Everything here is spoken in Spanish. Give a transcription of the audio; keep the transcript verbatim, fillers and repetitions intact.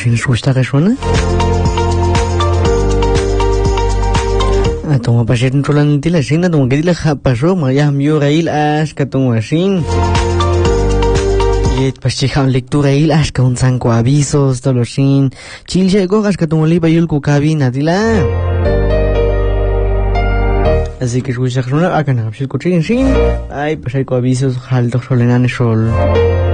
tienes gusta que suena? Toma pasir rolan tila sina toma que tila pasó maya mio gail as que toma sin. Y paschihan lectura il as que un sanco avisos dolosin. Chilche gogas que toma liba yul kukabina tila. Así que escucha que suena acá na psil kuchin sin. Ay, pues hay avisos haltos solenan sol.